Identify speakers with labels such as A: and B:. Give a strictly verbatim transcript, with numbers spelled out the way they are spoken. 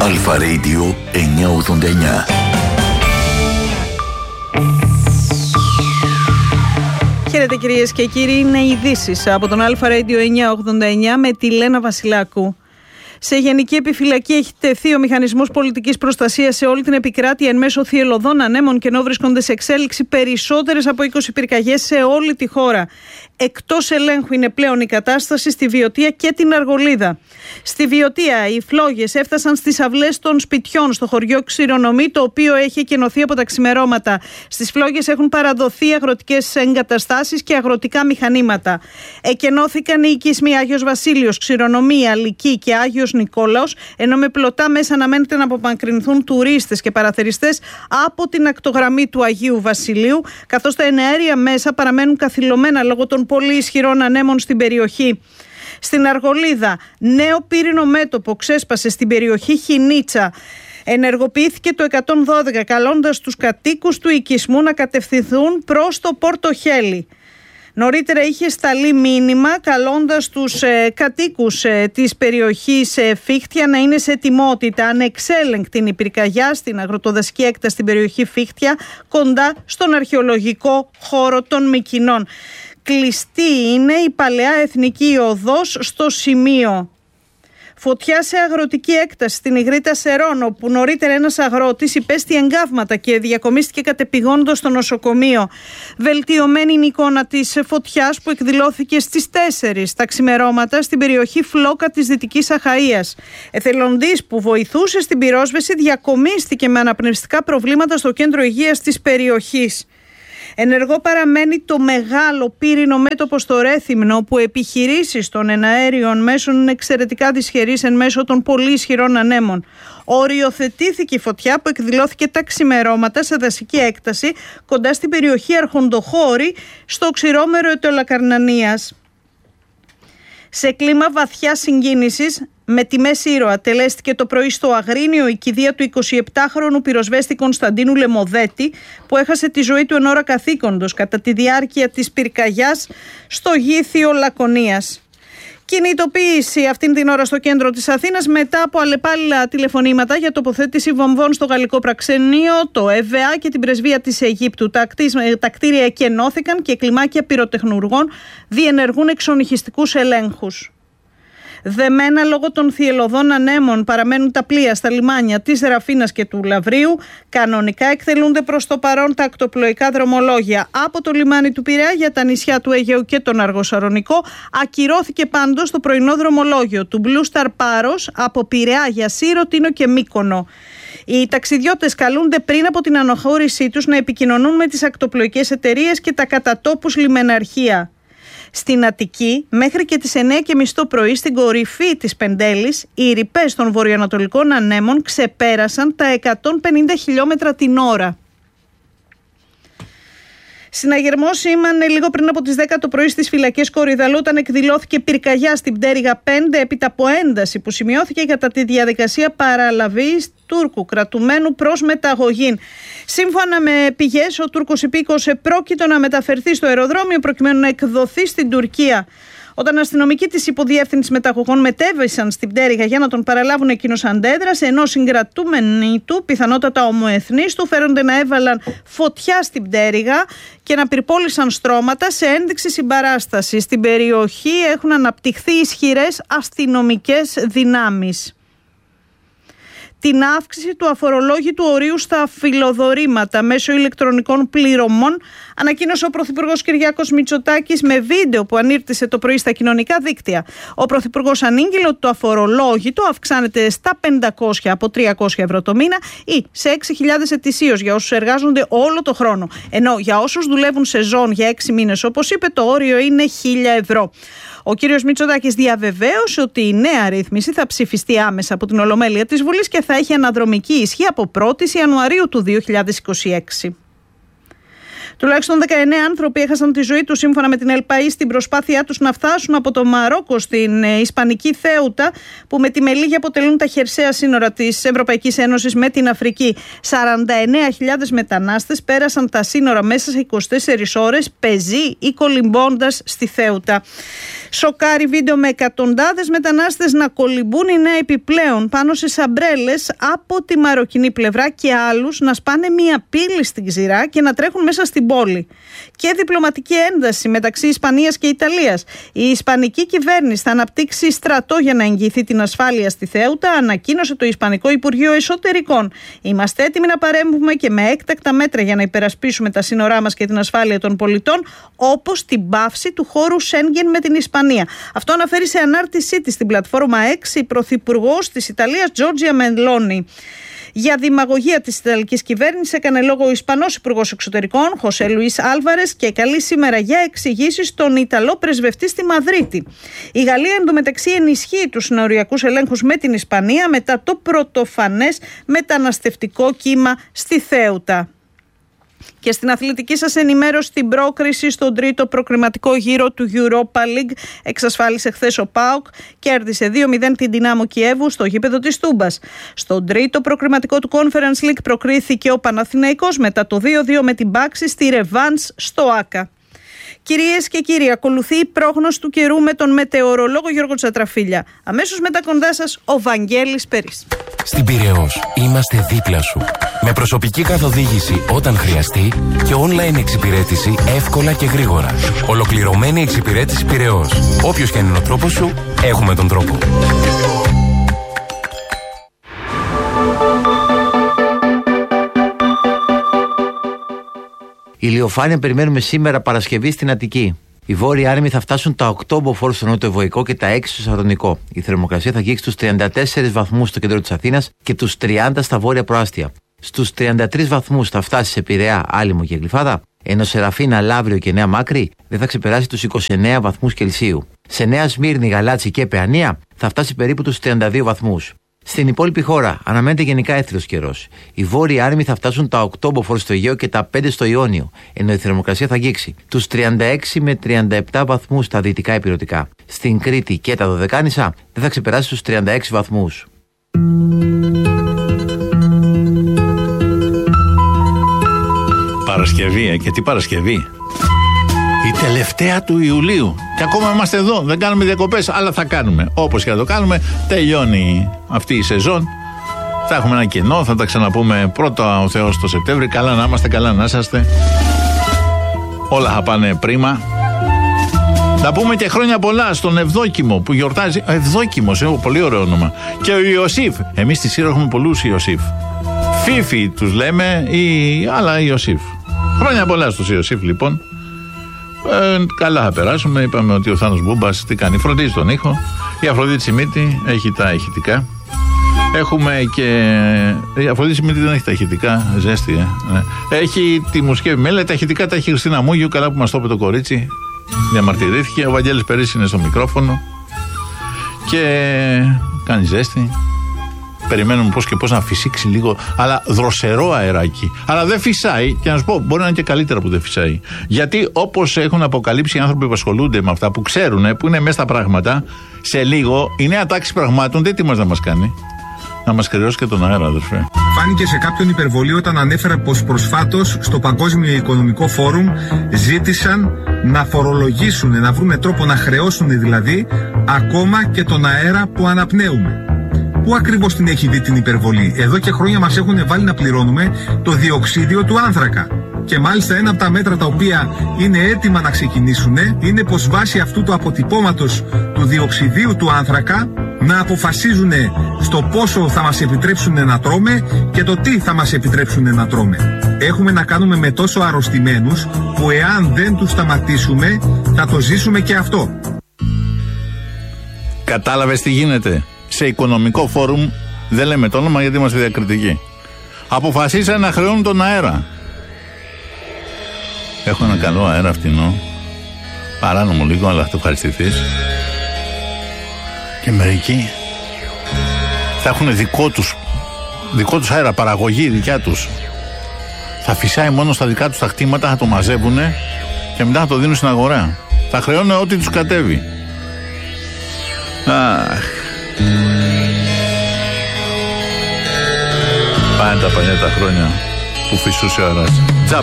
A: Αλφα Radio εννιακόσια ογδόντα εννιά.
B: Χαίρετε κυρίες και κύριοι, είναι ειδήσεις από τον Αλφα Radio εννιακόσια ογδόντα εννιά με τη Λένα Βασιλάκου. Σε γενική επιφυλακή έχει τεθεί ο μηχανισμός πολιτικής προστασίας σε όλη την επικράτεια εν μέσω θυελλωδών ανέμων και ενώ βρίσκονται σε εξέλιξη περισσότερες από είκοσι πυρκαγιές σε όλη τη χώρα. Εκτός ελέγχου είναι πλέον η κατάσταση στη Βιωτία και την Αργολίδα. Στη Βιωτία οι φλόγες έφτασαν στις αυλές των σπιτιών στο χωριό Ξηρονομή, το οποίο έχει εκενωθεί από τα ξημερώματα. Στις φλόγες έχουν παραδοθεί αγροτικές εγκαταστάσεις και αγροτικά μηχανήματα. Εκενώθηκαν οι οικισμοί Άγιος Βασίλειος, Ξηρονομή, Αλική και Άγιος Νικόλαος, ενώ με πλωτά μέσα αναμένεται να απομακρυνθούν τουρίστες και παραθεριστές από την ακτογραμμή του Αγίου Βασιλείου, καθώς τα εναέρια μέσα παραμένουν καθυλωμένα λόγω των πολύ ισχυρών ανέμων στην περιοχή. Στην Αργολίδα, νέο πύρινο μέτωπο ξέσπασε στην περιοχή Χινίτσα. Ενεργοποιήθηκε το εκατόν δώδεκα, καλώντας τους κατοίκους του οικισμού να κατευθυνθούν προς το Πόρτο Χέλη. Νωρίτερα είχε σταλεί μήνυμα καλώντας τους ε, κατοίκους ε, της περιοχής ε, Φίχτια να είναι σε ετοιμότητα. Ανεξέλεγκτη η πυρκαγιά στην αγροτοδασική έκταση στην περιοχή Φίχτια, κοντά στον αρχαιολογικό χώρο των Μυκηνών. Κλειστή είναι η παλαιά εθνική οδός στο σημείο. Φωτιά σε αγροτική έκταση στην Ιγρήτα Σερών, όπου νωρίτερα ένας αγρότης υπέστη εγκάβματα και διακομίστηκε κατεπηγόντως στο νοσοκομείο. Βελτιωμένη είναι η εικόνα της φωτιάς που εκδηλώθηκε στις τέσσερις τα ξημερώματα στην περιοχή Φλόκα της Δυτικής Αχαΐας. Εθελοντής που βοηθούσε στην πυρόσβεση διακομίστηκε με αναπνευστικά προβλήματα στο κέντρο υγείας της περιοχής. Ενεργό παραμένει το μεγάλο πύρινο μέτωπο στο Ρέθυμνο, όπου επιχειρήσεις των εναέριων μέσων είναι εξαιρετικά δυσχερείς εν μέσω των πολύ ισχυρών ανέμων. Οριοθετήθηκε η φωτιά που εκδηλώθηκε τα ξημερώματα σε δασική έκταση κοντά στην περιοχή Αρχοντοχώρη στο ξηρόμερο Αιτωλακαρνανίας. Σε κλίμα βαθιά συγκίνησης, με τιμές ήρωα τελέστηκε το πρωί στο Αγρίνιο η κηδεία του εικοσιεπτάχρονου πυροσβέστη Κωνσταντίνου Λεμοδέτη, που έχασε τη ζωή του εν ώρα καθήκοντος κατά τη διάρκεια της πυρκαγιάς στο Γήθιο Λακωνίας. Κινητοποίηση αυτήν την ώρα στο κέντρο της Αθήνας μετά από αλλεπάλληλα τηλεφωνήματα για τοποθέτηση βομβών στο Γαλλικό Πραξενείο, το ΕΒΑ και την Πρεσβεία της Αιγύπτου. Τα, τα κτίρια εκενώθηκαν και κλιμάκια πυροτεχνουργών διενεργούν εξονυχιστικούς ελέγχους. Δεμένα λόγω των θυελλωδών ανέμων παραμένουν τα πλοία στα λιμάνια της Ραφίνας και του Λαβρίου. Κανονικά εκτελούνται προς το παρόν τα ακτοπλοϊκά δρομολόγια από το λιμάνι του Πειραιά για τα νησιά του Αιγαίου και τον Αργοσαρονικό. Ακυρώθηκε πάντως το πρωινό δρομολόγιο του Blue Star Πάρος από Πειραιά για Σύρο, Τίνο και Μύκονο. Οι ταξιδιώτες καλούνται πριν από την αναχώρησή τους να επικοινωνούν με τις ακτοπλοϊκές εταιρείες και τα κατατόπους λιμεναρχεία. Στην Αττική, μέχρι και τις εννιά και μισή το πρωί, στην κορυφή της Πεντέλης, οι ρηπές των βορειοανατολικών ανέμων ξεπέρασαν τα εκατόν πενήντα χιλιόμετρα την ώρα. Συναγερμός σήμανε λίγο πριν από τις δέκα το πρωί στις φυλακές Κορυδαλού, όταν εκδηλώθηκε πυρκαγιά στην Πτέρυγα πέντε έπειτα από ένταση που σημειώθηκε κατά τη διαδικασία παραλαβής Τούρκου κρατουμένου προς μεταγωγή. Σύμφωνα με πηγές, ο Τούρκος υπήκοος επρόκειτο να μεταφερθεί στο αεροδρόμιο προκειμένου να εκδοθεί στην Τουρκία. Όταν αστυνομικοί της υποδιεύθυνσης μεταγωγών μετέβησαν στην Πτέρυγα για να τον παραλάβουν, εκείνος αντέδρασε, ενώ συγκρατούμενοι του, πιθανότατα ομοεθνείς του, φέρονται να έβαλαν φωτιά στην Πτέρυγα και να πυρπόλησαν στρώματα σε ένδειξη συμπαράσταση. Στην περιοχή έχουν αναπτυχθεί ισχυρές αστυνομικές δυνάμεις. Την αύξηση του αφορολόγητου ορίου στα φιλοδορήματα μέσω ηλεκτρονικών πληρωμών ανακοίνωσε ο Πρωθυπουργός Κυριάκος Μητσοτάκης με βίντεο που ανήρτησε το πρωί στα κοινωνικά δίκτυα. Ο Πρωθυπουργός ανήγγειλε ότι το αφορολόγητο αυξάνεται στα πεντακόσια από τριακόσια ευρώ το μήνα ή σε έξι χιλιάδες ετησίως για όσους εργάζονται όλο το χρόνο. Ενώ για όσους δουλεύουν σεζόν για έξι μήνες, όπως είπε, το όριο είναι χίλια ευρώ. Ο κύριος Μητσοτάκης διαβεβαίωσε ότι η νέα ρύθμιση θα ψηφιστεί άμεσα από την Ολομέλεια της Βουλής και θα έχει αναδρομική ισχύ από πρώτη Ιανουαρίου του δύο χιλιάδες είκοσι έξι. Τουλάχιστον δεκαεννέα άνθρωποι έχασαν τη ζωή τους σύμφωνα με την ΕΛΠΑΗ στην προσπάθειά τους να φτάσουν από το Μαρόκο στην Ισπανική Θέουτα, που με τη Μελίγη αποτελούν τα χερσαία σύνορα της Ευρωπαϊκής Ένωσης με την Αφρική. σαράντα εννέα χιλιάδες μετανάστες πέρασαν τα σύνορα μέσα σε είκοσι τέσσερις ώρες, πεζοί ή κολυμπώντας στη Θέουτα. Σοκάρει βίντεο με εκατοντάδες μετανάστες να κολυμπούν ή να επιπλέον πάνω σε σαμπρέλες από τη μαροκινή πλευρά και άλλους να σπάνε μία πύλη στην ξηρά και να τρέχουν μέσα στην πόλη. Και διπλωματική ένταση μεταξύ Ισπανίας και Ιταλίας. Η Ισπανική κυβέρνηση θα αναπτύξει στρατό για να εγγυηθεί την ασφάλεια στη Θέουτα, ανακοίνωσε το Ισπανικό Υπουργείο Εσωτερικών. Είμαστε έτοιμοι να παρέμβουμε και με έκτακτα μέτρα για να υπερασπίσουμε τα σύνορά μας και την ασφάλεια των πολιτών, όπως την πάυση του χώρου Σέγγεν με την Ισπανία. Αυτό αναφέρει σε ανάρτησή της στην πλατφόρμα X η πρωθυπουργός της Ιταλίας Τζόρτζια Μελόνι. Για δημαγωγία της Ιταλικής κυβέρνησης έκανε λόγο ο Ισπανός Υπουργός Εξωτερικών Χωσέ Λουίς Άλβαρες και καλεί σήμερα για εξηγήσεις τον Ιταλό πρεσβευτή στη Μαδρίτη. Η Γαλλία εντωμεταξύ ενισχύει τους συνοριακούς ελέγχους με την Ισπανία μετά το πρωτοφανές μεταναστευτικό κύμα στη Θέουτα. Και στην αθλητική σας ενημέρωση, την πρόκριση στον τρίτο προκριματικό γύρο του Europa League εξασφάλισε χθες ο ΠΑΟΚ, κέρδισε δύο μηδέν την Δυνάμο Κιέβου στο γήπεδο της Τούμπας. Στον τρίτο προκριματικό του Conference League προκρίθηκε ο Παναθηναϊκός μετά το δύο δύο με την Πάξη στη ρεβάνς στο Άκα. Κυρίες και κύριοι, ακολουθεί η πρόγνωση του καιρού με τον μετεωρολόγο Γιώργο Τσατραφίλια. Αμέσως μετά κοντά σας ο Βαγγέλης Περής.
C: Στην Πειραιώς είμαστε δίπλα σου. Με προσωπική καθοδήγηση όταν χρειαστεί και online εξυπηρέτηση εύκολα και γρήγορα. Ολοκληρωμένη εξυπηρέτηση Πειραιώς. Όποιος και αν είναι ο τρόπος σου, έχουμε τον τρόπο.
D: Ηλιοφάνεια περιμένουμε σήμερα Παρασκευή στην Αττική. Οι βόρειοι άνεμοι θα φτάσουν τα οκτώ μποφόρ στο νότιο-ευωικό και τα έξι στο Σαρδονικό. Η θερμοκρασία θα αγγίξει τους τριάντα τέσσερις βαθμούς στο κέντρο της Αθήνας και τους τριάντα στα βόρεια προάστια. Στους τριάντα τρεις βαθμούς θα φτάσει σε Πειραιά, Άλυμο και Γλυφάδα, ενώ σε Ραφίνα, Λαύριο και Νέα Μάκρη δεν θα ξεπεράσει τους είκοσι εννέα βαθμούς Κελσίου. Σε Νέα Σμύρνη, Γαλάτσι και Παιανία θα φτάσει περίπου τους τριάντα δύο βαθμούς. Στην υπόλοιπη χώρα αναμένεται γενικά έθριος καιρός. Οι βόρειοι άνεμοι θα φτάσουν τα οκτώ μποφόρ στο Αιγαίο και τα πέντε στο Ιόνιο, ενώ η θερμοκρασία θα αγγίξει τους τριάντα έξι με τριάντα επτά βαθμούς στα δυτικά ηπειρωτικά. Στην Κρήτη και τα Δωδεκάνησα δεν θα ξεπεράσει τους τριάντα έξι βαθμούς.
E: Παρασκευή, ε, και τι Παρασκευή. Η τελευταία του Ιουλίου. Και ακόμα είμαστε εδώ. Δεν κάνουμε διακοπές, αλλά θα κάνουμε. Όπως και να το κάνουμε, τελειώνει αυτή η σεζόν. Θα έχουμε ένα κενό, θα τα ξαναπούμε πρώτα ο Θεός το Σεπτέμβρη. Καλά να είμαστε, καλά να είσαστε. Όλα θα πάνε πρίμα. Θα πούμε και χρόνια πολλά στον Ευδόκιμο που γιορτάζει. Ευδόκιμος, είναι πολύ ωραίο όνομα. Και ο Ιωσήφ. Εμείς στη Σύρο έχουμε πολλούς Ιωσήφ. Φίφι τους λέμε, ή άλλα Ιωσήφ. Χρόνια πολλά στους Ιωσήφ λοιπόν. Ε, καλά θα περάσουμε. Είπαμε ότι ο Θάνος Μπούμπας τι κάνει, φροντίζει τον ήχο. Η Αφροδίτη Σιμίτη έχει τα ηχητικά. Έχουμε και. Η Αφροδίτη Σιμίτη δεν έχει τα ηχητικά, ζέστη, ε. Ναι. Έχει τη μουσική επιμέλεια, τα ηχητικά τα έχει η Χριστίνα Μούγιου. Καλά που μας το είπε το κορίτσι. Διαμαρτυρήθηκε. Ο Βαγγέλης Περής είναι στο μικρόφωνο. Και κάνει ζέστη. Περιμένουμε πώς και πώς να φυσήξει λίγο, αλλά δροσερό αεράκι. Αλλά δεν φυσάει, και να σου πω, μπορεί να είναι και καλύτερα που δεν φυσάει. Γιατί όπως έχουν αποκαλύψει οι άνθρωποι που ασχολούνται με αυτά, που ξέρουν, που είναι μέσα στα πράγματα, σε λίγο η νέα τάξη πραγμάτων δεν τι μας να μας κάνει. Να μας χρεώσει και τον αέρα, αδερφέ.
F: Φάνηκε σε κάποιον υπερβολή όταν ανέφερα πως προσφάτως στο Παγκόσμιο Οικονομικό Φόρουμ ζήτησαν να φορολογήσουν, να βρούμε τρόπο να χρεώσουν δηλαδή ακόμα και τον αέρα που αναπνέουμε. Πού ακριβώς την έχει δει την υπερβολή? Εδώ και χρόνια μας έχουν βάλει να πληρώνουμε το διοξίδιο του άνθρακα. Και μάλιστα ένα από τα μέτρα τα οποία είναι έτοιμα να ξεκινήσουν είναι πως βάσει αυτού του αποτυπώματος του διοξιδίου του άνθρακα να αποφασίζουν στο πόσο θα μας επιτρέψουν να τρώμε και το τι θα μας επιτρέψουν να τρώμε. Έχουμε να κάνουμε με τόσο αρρωστημένους που εάν δεν τους σταματήσουμε θα το ζήσουμε και αυτό.
E: Κατάλαβες τι γίνεται? Σε οικονομικό φόρουμ, δεν λέμε το όνομα γιατί είμαστε διακριτικοί, αποφασίσαν να χρεώνουν τον αέρα. Έχω ένα καλό αέρα φτηνό, παράνομο λίγο, αλλά θα το ευχαριστηθείς. Και μερικοί θα έχουν δικό τους, δικό τους αέρα, παραγωγή δικιά τους. Θα φυσάει μόνο στα δικά τους τα χτήματα, θα το μαζεύουνε και μετά θα το δίνουν στην αγορά. Θα χρεώνουν ό,τι τους κατέβει. Αχ. Πάνε τα παλιά τα χρόνια που φυσούσε ο Αράτσα.